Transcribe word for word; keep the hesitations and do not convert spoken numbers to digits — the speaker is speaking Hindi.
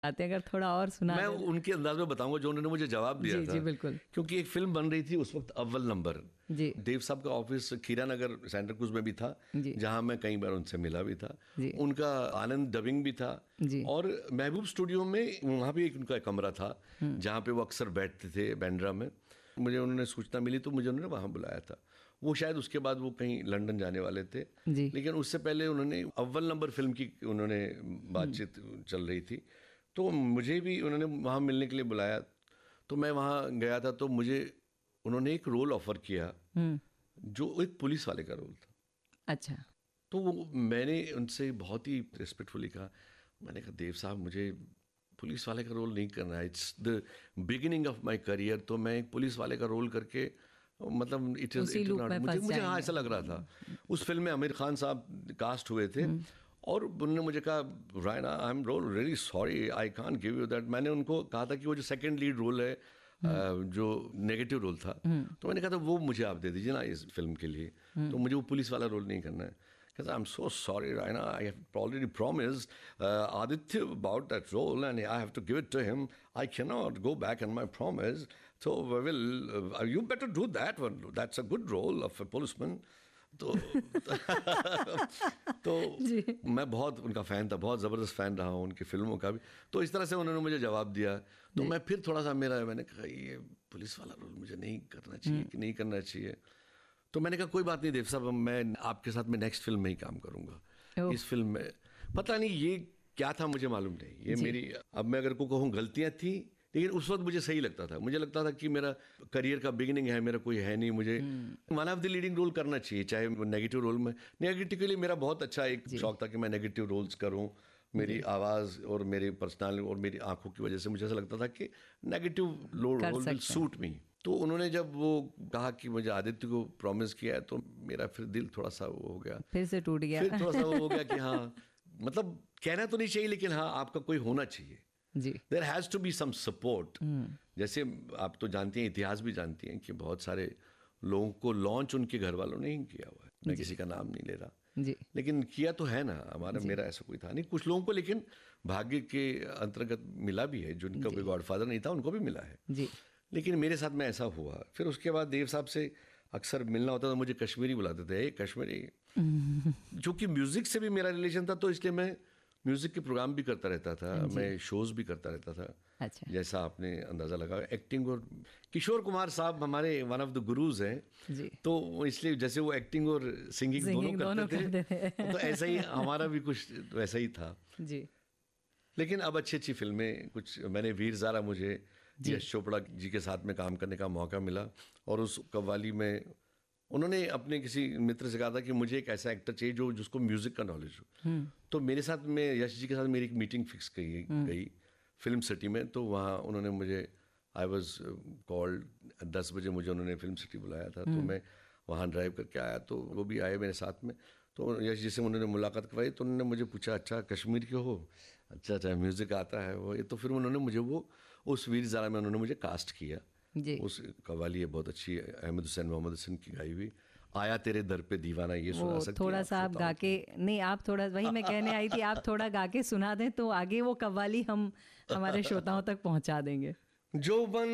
आते हैं, अगर थोड़ा और सुना मैं दें। उनके अंदाज में बताऊंगा जो उन्होंने मुझे जवाब दिया जी था। जी बिल्कुल क्योंकि एक फिल्म बन रही थी उस वक्त, अव्वल नंबर। जी देव साहब का ऑफिस खीरा नगर सेंटर क्रूज में भी था, जी जहां मैं कई बार उनसे मिला भी था। जी उनका आनंद डबिंग भी था, जी और महबूब स्टूडियो में वहाँ भी एक उनका कमरा था जहाँ पे वो अक्सर बैठते थे बांद्रा में। मुझे उन्होंने सूचना मिली तो मुझे उन्होंने वहाँ बुलाया था। वो शायद उसके बाद वो कहीं लंदन जाने वाले थे, जी लेकिन उससे पहले उन्होंने अव्वल नंबर फिल्म की उन्होंने बातचीत चल रही थी, तो मुझे भी उन्होंने वहाँ मिलने के लिए बुलाया। तो मैं वहाँ गया था, तो मुझे उन्होंने एक रोल ऑफर किया हम्म जो एक पुलिस वाले का रोल था। अच्छा तो वो मैंने उनसे बहुत ही रिस्पेक्टफुली कहा, मैंने कहा देव साहब मुझे पुलिस वाले का रोल नहीं करना है, it's the beginning of my career. तो मैं एक पुलिस वाले का रोल करके मतलब इट इज उसी इट लूप में मुझे फंस मुझे हाँ जाएंगे। ऐसा लग रहा था। उस फिल्म में आमिर खान साहब कास्ट हुए थे, और उन्होंने मुझे कहा Raina I am role really sorry I can't give you that. मैंने उनको कहा था कि वो जो सेकंड लीड रोल है, जो नेगेटिव रोल था, तो मैंने कहा था वो मुझे आप दे दीजिए ना इस फिल्म के लिए, तो मुझे वो पुलिस वाला रोल नहीं करना है। Because I'm so sorry, Raina. I have already promised uh, Aditya about that role, and I have to give it to him. I cannot go back on my promise. So, well, uh, you better do that one. That's a good role of a policeman. तो तो मैं बहुत उनका फ़ैन था, बहुत ज़बरदस्त फ़ैन रहा हूँ उनकी फ़िल्मों का भी। तो इस तरह से उन्होंने मुझे जवाब दिया, तो मैं फिर थोड़ा सा मेरा मैंने कहा ये पुलिस वाला रोल मुझे नहीं करना चाहिए कि नहीं करना चाहिए। तो मैंने कहा कोई बात नहीं देव साहब, मैं आपके साथ में नेक्स्ट फिल्म में ही काम करूंगा। इस फिल्म में पता नहीं ये क्या था, मुझे मालूम नहीं, ये मेरी, अब मैं अगर को कहूँ गलतियां थी, लेकिन उस वक्त मुझे सही लगता था। मुझे लगता था कि मेरा करियर का बिगिनिंग है, मेरा कोई है नहीं, मुझे one of the leading role करना चाहिए, चाहे नेगेटिव रोल में। नेगेटिव के लिए मेरा बहुत अच्छा एक शौक था कि मैं नेगेटिव रोल्स करूँ। मेरी आवाज़ और मेरी पर्सनालिटी और मेरी आंखों की वजह से मुझे ऐसा लगता था कि negative role will suit me. तो उन्होंने जब वो कहा कि मुझे आदित्य को प्रॉमिस किया है, तो मेरा फिर दिल थोड़ा सा वो हो गया, फिर से टूट गया। फिर थोड़ा सा वो हो गया कि हाँ, मतलब कहना तो नहीं चाहिए, लेकिन हाँ आपका कोई होना चाहिए। जी there has to be some support. जैसे आप तो जानती हैं, इतिहास भी जानती हैं कि बहुत सारे लोगों को लॉन्च उनके घर वालों ने ही किया हुआ है। मैं किसी का नाम नहीं ले रहा, जी लेकिन किया तो है ना। हमारा मेरा ऐसा कोई था नहीं, कुछ लोगों को लेकिन भाग्य के अंतर्गत मिला भी है, जिनका कोई गॉडफादर नहीं था उनको भी मिला है जी लेकिन मेरे साथ में ऐसा हुआ। फिर उसके बाद देव साहब से अक्सर मिलना होता था, मुझे कश्मीरी बुलाते थे, कश्मीरी। चूँकि म्यूज़िक से भी मेरा रिलेशन था, तो इसलिए मैं म्यूज़िक के प्रोग्राम भी करता रहता था, मैं शोज़ भी करता रहता था। अच्छा जैसा आपने अंदाज़ा लगाया, एक्टिंग। और किशोर कुमार साहब हमारे वन ऑफ द गुरुज हैं, जी तो इसलिए जैसे वो एक्टिंग और सिंगिंग दोनों दोनों करते थे, करते थे। तो ऐसा ही हमारा भी कुछ वैसा ही था। जी लेकिन अब अच्छी अच्छी फिल्में कुछ, मैंने वीर ज़ारा, मुझे यश चोपड़ा जी के साथ में काम करने का मौका मिला, और उस कव्वाली में उन्होंने अपने किसी मित्र से कहा था कि मुझे एक ऐसा एक्टर चाहिए जो जिसको म्यूज़िक का नॉलेज हो। तो मेरे साथ में यश जी के साथ मेरी एक मीटिंग फिक्स की गई फिल्म सिटी में। तो वहाँ उन्होंने मुझे, आई वॉज कॉल्ड, दस बजे मुझे उन्होंने फिल्म सिटी बुलाया था। तो मैं वहाँ ड्राइव करके आया, तो वो भी आए मेरे साथ में। तो यश जी से उन्होंने मुलाकात करवाई, तो उन्होंने मुझे पूछा अच्छा कश्मीर के हो, अच्छा अच्छा म्यूज़िक आता है वो ये। तो फिर उन्होंने मुझे वो उस वीर ज़ारा में उन्होंने मुझे कास्ट किया। जी उस कव्वाली है बहुत अच्छी, अहमद हुसैन मोहम्मद हुसैन की गाई हुई, आया तेरे दर पे दीवाना, ये सुना सकते हैं? थोड़ा सा आप गा के, नहीं आप थोड़ा, वही मैं कहने आई थी, आप थोड़ा गा के सुना दें तो आगे वो कव्वाली हम हमारे श्रोताओं तक पहुंचा देंगे। जो बन